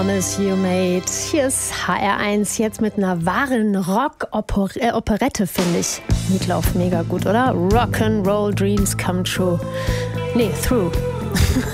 Promise You Made. Hier ist HR1 jetzt mit einer wahren Rock-Operette, finde ich. Meatloaf, mega gut, oder? Rock'n'Roll Dreams Come True. Nee, Through.